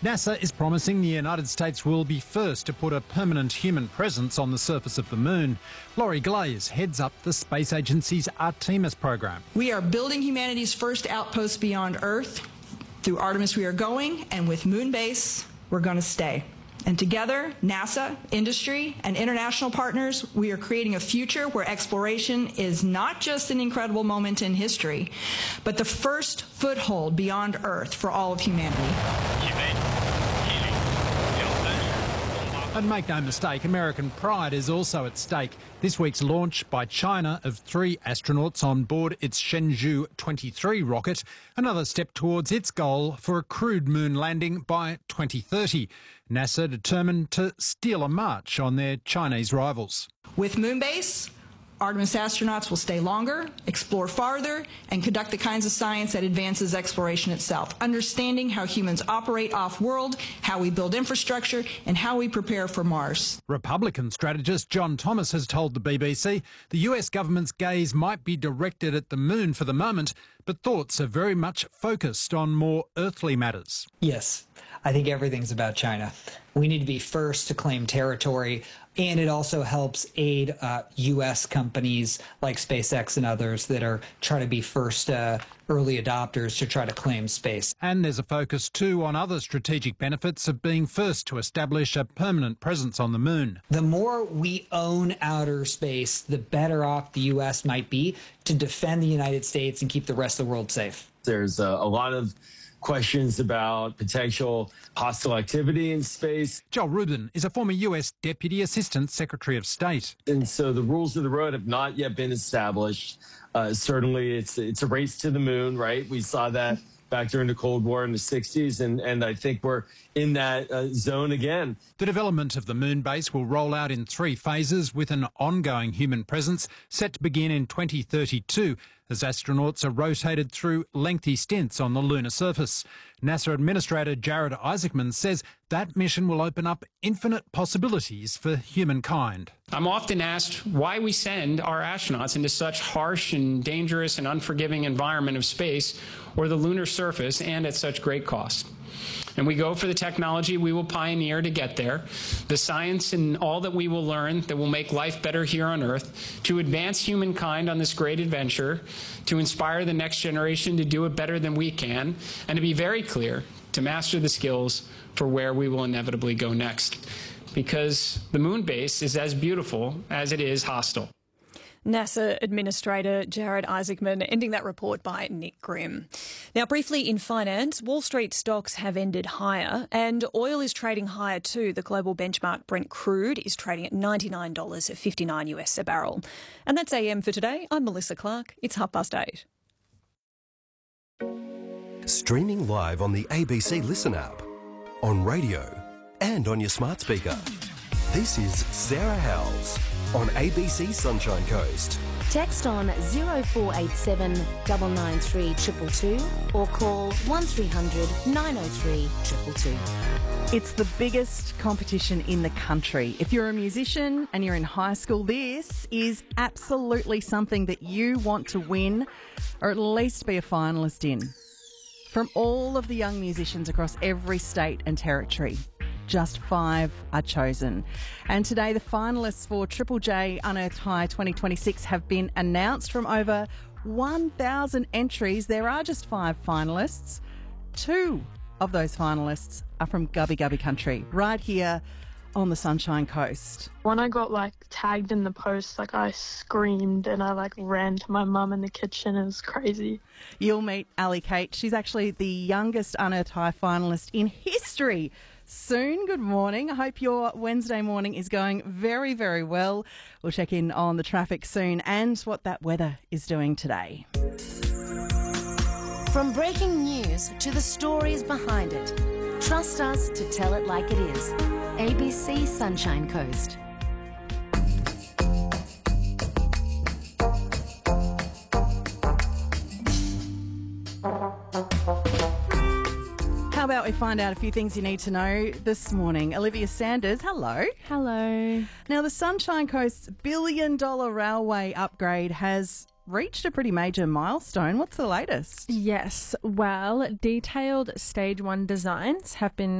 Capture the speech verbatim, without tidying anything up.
NASA is promising the United States will be first to put a permanent human presence on the surface of the moon. Laurie Glaze heads up the space agency's Artemis program. We are building humanity's first outpost beyond Earth. Through Artemis we are going, and with Moonbase we're going to stay. And together, NASA, industry, and international partners, we are creating a future where exploration is not just an incredible moment in history, but the first foothold beyond Earth for all of humanity. And make no mistake, American pride is also at stake. This week's launch by China of three astronauts on board its Shenzhou twenty-three rocket, another step towards its goal for a crewed moon landing by twenty thirty. NASA determined to steal a march on their Chinese rivals. With Moonbase, Artemis astronauts will stay longer, explore farther, and conduct the kinds of science that advances exploration itself, understanding how humans operate off-world, how we build infrastructure, and how we prepare for Mars. Republican strategist John Thomas has told the B B C the U S government's gaze might be directed at the moon for the moment, but thoughts are very much focused on more earthly matters. Yes, I think everything's about China. We need to be first to claim territory, and it also helps aid uh, U S companies like SpaceX and others that are trying to be first uh, early adopters to try to claim space. And there's a focus too on other strategic benefits of being first to establish a permanent presence on the moon. The more we own outer space, the better off the U S might be to defend the United States and keep the rest of the world safe. There's a, a lot of questions about potential hostile activity in space. Joel Rubin is a former U S Deputy Assistant Secretary of State. And so the rules of the road have not yet been established. Uh, certainly, it's it's a race to the moon, right? We saw that back during the Cold War in the sixties, and, and I think we're in that uh, zone again. The development of the moon base will roll out in three phases with an ongoing human presence set to begin in twenty thirty-two as astronauts are rotated through lengthy stints on the lunar surface. NASA Administrator Jared Isaacman says that mission will open up infinite possibilities for humankind. I'm often asked why we send our astronauts into such harsh and dangerous and unforgiving environment of space or the lunar surface, and at such great cost. And we go for the technology we will pioneer to get there, the science and all that we will learn that will make life better here on Earth, to advance humankind on this great adventure, to inspire the next generation to do it better than we can, and to be very clear, to master the skills for where we will inevitably go next. Because the moon base is as beautiful as it is hostile. NASA Administrator Jared Isaacman, ending that report by Nick Grimm. Now, briefly in finance, Wall Street stocks have ended higher and oil is trading higher too. The global benchmark Brent crude is trading at ninety-nine dollars fifty-nine US a barrel. And that's A M for today. I'm Melissa Clark. It's half past eight. Streaming live on the A B C Listen app, on radio and on your smart speaker. This is Sarah Howells on A B C Sunshine Coast. Text on zero four eight seven nine nine three two two two or call one three hundred nine oh three two two two. It's the biggest competition in the country. If you're a musician and you're in high school, this is absolutely something that you want to win or at least be a finalist in. From all of the young musicians across every state and territory, just five are chosen. And today the finalists for Triple J Unearthed High twenty twenty-six have been announced. From over one thousand entries, there are just five finalists. Two of those finalists are from Gubbi Gubbi country, right here on the Sunshine Coast. When I got like tagged in the post, like I screamed and I like ran to my mum in the kitchen. It was crazy. You'll meet Ali Kate. She's actually the youngest Unearthed High finalist in history. Soon. Good morning. I hope your Wednesday morning is going very, very well. We'll check in on the traffic soon and what that weather is doing today. From breaking news to the stories behind it, trust us to tell it like it is. A B C Sunshine Coast. How about we find out a few things you need to know this morning? Olivia Sanders, hello. Hello. Now, the Sunshine Coast's billion dollar railway upgrade has reached a pretty major milestone. What's the latest? Yes, well, detailed stage one designs have been